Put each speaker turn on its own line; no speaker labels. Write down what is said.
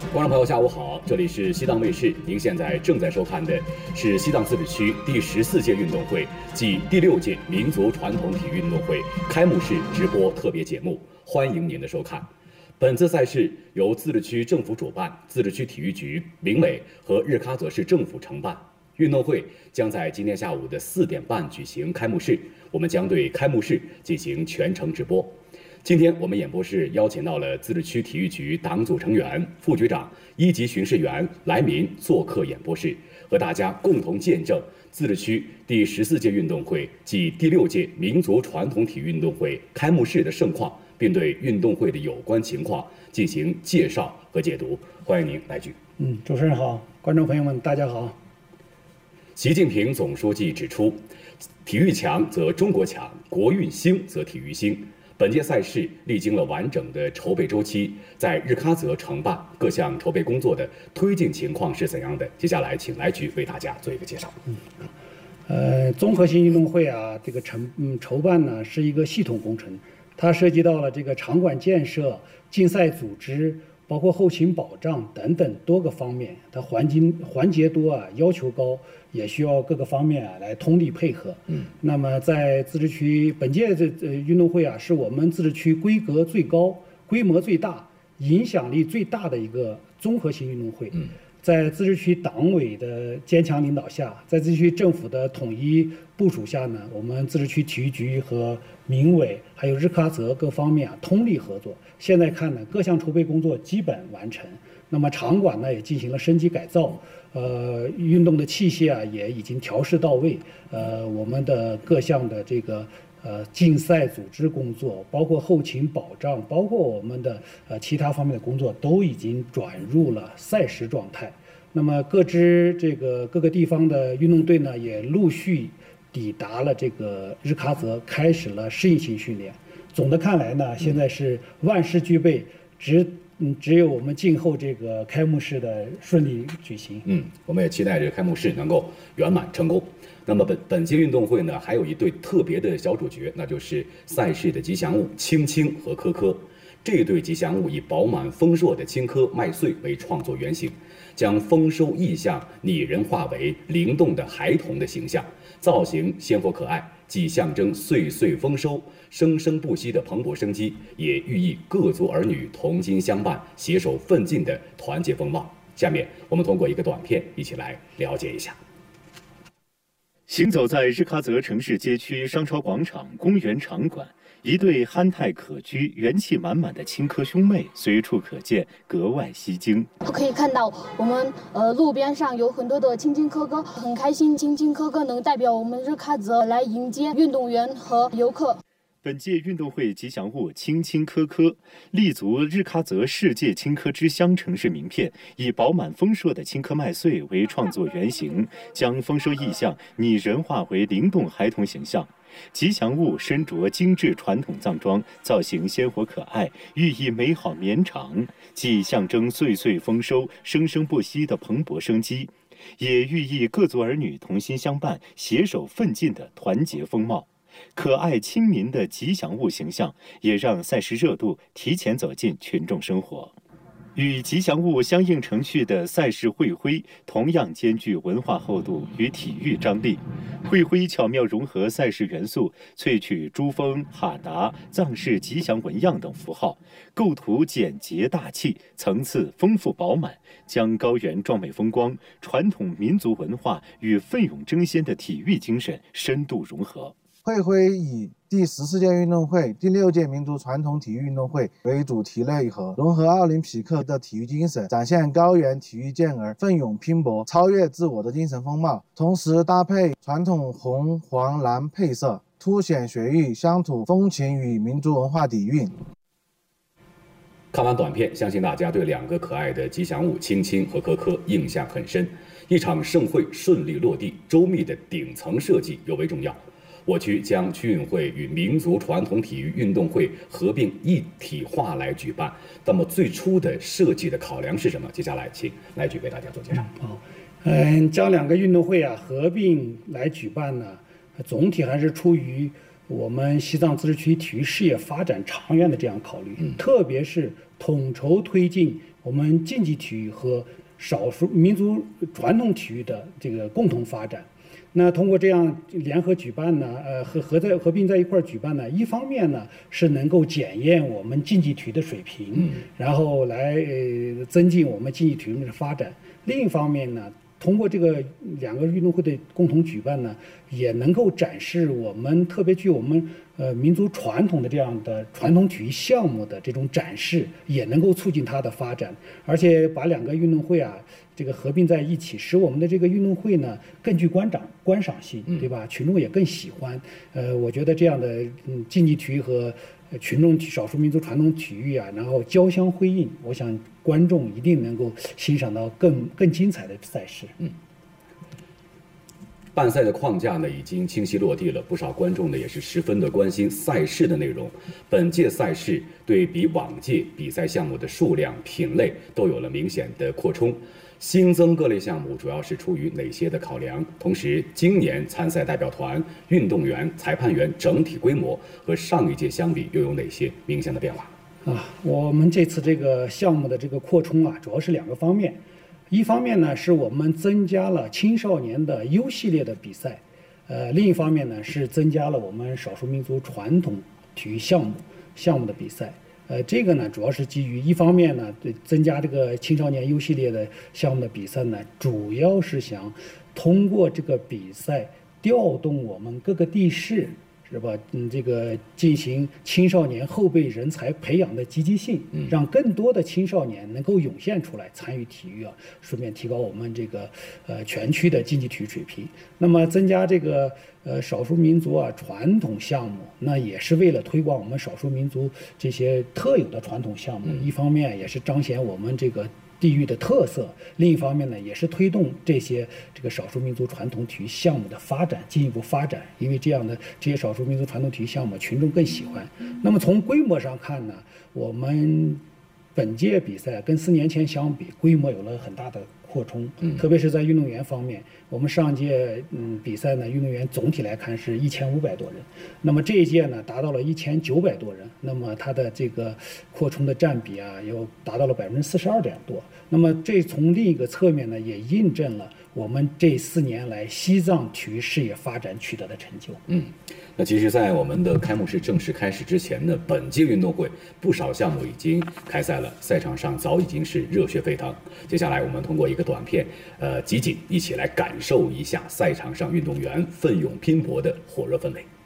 观众朋友，下午好，这里是西藏卫视，您现在正在收看的是西藏自治区第14届运动会暨第6届民族传统体育运动会开幕式直播特别节目，欢迎您的收看。本次赛事由自治区政府主办，自治区体育局、民委和日喀则市政府承办。运动会将在今天下午的4点半举行开幕式，我们将对开幕式进行全程直播。今天我们演播室邀请到了自治区体育局党组成员、副局长、1级巡视员来民做客演播室，和大家共同见证自治区第14届运动会暨第6届民族传统体育运动会开幕式的盛况，并对运动会的有关情况进行介绍和解读。欢迎您来聚。
主持人好，观众朋友们大家好。
习近平总书记指出，体育强则中国强，国运兴则体育兴。本届赛事历经了完整的筹备周期，在日喀则承办各项筹备工作的推进情况是怎样的？接下来请来局为大家做一个介绍。
综合性运动会啊，这个筹办呢是一个系统工程，它涉及到了这个场馆建设、竞赛组织，包括后勤保障等等多个方面，它环节多啊，要求高，也需要各个方面啊来通力配合。那么在自治区本届运动会啊，是我们自治区规格最高、规模最大、影响力最大的一个综合性运动会。在自治区党委的坚强领导下，在自治区政府的统一部署下呢，我们自治区体育局和民委还有日喀则各方面啊通力合作。现在看呢，各项筹备工作基本完成。那么场馆呢也进行了升级改造，运动的器械啊也已经调试到位。我们的各项的这个竞赛组织工作，包括后勤保障，包括我们的其他方面的工作，都已经转入了赛时状态。那么各个地方的运动队呢，也陆续抵达了这个日喀则，开始了适应性训练。总的看来呢，现在是万事俱备，只有我们静候这个开幕式的顺利举行。
我们也期待这个开幕式能够圆满成功。那么本届运动会呢，还有一对特别的小主角，那就是赛事的吉祥物青青和科科。这对吉祥物以饱满丰硕的青稞麦穗为创作原型，将丰收意象拟人化为灵动的孩童的形象，造型鲜活可爱，既象征岁岁丰收、生生不息的蓬勃生机，也寓意各族儿女同心相伴、携手奋进的团结风貌。下面我们通过一个短片一起来了解一下。
行走在日喀则城市街区、商超广场、公园场馆，一对憨态可掬、元气满满的青稞兄妹随处可见，格外吸睛。
可以看到我们路边上有很多的青青稞稞，很开心青青稞稞能代表我们日喀则来迎接运动员和游客。
本届运动会吉祥物青青稞稞立足日喀则世界青稞之乡城市名片，以饱满丰硕的青稞麦穗为创作原型，将丰收意象拟人化为灵动孩童形象。吉祥物身着精致传统藏装，造型鲜活可爱，寓意美好绵长，既象征岁岁丰收、生生不息的蓬勃生机，也寓意各族儿女同心相伴、携手奋进的团结风貌。可爱亲民的吉祥物形象，也让赛事热度提前走进群众生活。与吉祥物相映成趣的赛事会徽，同样兼具文化厚度与体育张力。会徽巧妙融合赛事元素，萃取珠峰、哈达、藏式吉祥纹样等符号，构图简洁大气，层次丰富饱满，将高原壮美风光、传统民族文化与奋勇争先的体育精神深度融合。
会徽以第14届运动会、第6届民族传统体育运动会为主题内核，融合奥林匹克的体育精神，展现高原体育健儿奋勇拼搏、超越自我的精神风貌，同时搭配传统红、黄、蓝配色，凸显雪域乡土风情与民族文化底蕴。
看完短片，相信大家对2个可爱的吉祥物青青和科科印象很深。一场盛会顺利落地，周密的顶层设计尤为重要。我区将区运会与民族传统体育运动会合并一体化来举办。那么最初的设计的考量是什么？接下来请来举为大家做介绍。
将2个运动会啊合并来举办呢，总体还是出于我们西藏自治区体育事业发展长远的这样考虑，特别是统筹推进我们竞技体育和少数民族传统体育的这个共同发展。那通过这样联合举办呢，合并在一块儿举办呢，一方面呢是能够检验我们竞技体育的水平，然后来增进我们竞技体育的发展。另一方面呢，通过这个2个运动会的共同举办呢，也能够展示我们特别具有我们民族传统的这样的传统体育项目的这种展示，也能够促进它的发展。而且把2个运动会啊这个合并在一起，使我们的这个运动会呢更具观赏性，对吧？群众也更喜欢。我觉得这样的竞技体育和群众少数民族传统体育啊，然后交相辉映，我想观众一定能够欣赏到更精彩的赛事。
办赛的框架呢已经清晰落地了，不少观众呢也是十分的关心赛事的内容。本届赛事对比往届比赛项目的数量、品类都有了明显的扩充。新增各类项目主要是出于哪些的考量？同时，今年参赛代表团、运动员、裁判员整体规模和上一届相比又有哪些明显的变化？
我们这次这个项目的这个扩充啊，主要是2个方面。一方面呢，是我们增加了青少年的优系列的比赛，另一方面呢是增加了我们少数民族传统体育项目的比赛。这个呢主要是基于一方面呢，增加这个青少年优系列的项目的比赛呢，主要是想通过这个比赛调动我们各个地市，是吧？这个进行青少年后备人才培养的积极性，让更多的青少年能够涌现出来参与体育啊，顺便提高我们这个全区的竞技体育水平。那么增加这个少数民族啊传统项目，那也是为了推广我们少数民族这些特有的传统项目，一方面也是彰显我们这个地域的特色，另一方面呢，也是推动这个少数民族传统体育项目的发展，进一步发展。因为这些少数民族传统体育项目，群众更喜欢。那么从规模上看呢，我们本届比赛跟4年前相比，规模有了很大的扩充，特别是在运动员方面，我们上届比赛呢，运动员总体来看是1500多人，那么这一届呢达到了1900多人，那么它的这个扩充的占比啊，又达到了42%多。那么这从另一个侧面呢，也印证了我们这4年来西藏体育事业发展取得的成就。
那其实，在我们的开幕式正式开始之前呢，本届运动会不少项目已经开赛了，赛场上早已经是热血沸腾。接下来，我们通过一个短片，集锦一起来感受一下赛场上运动员奋勇拼搏的火热氛围。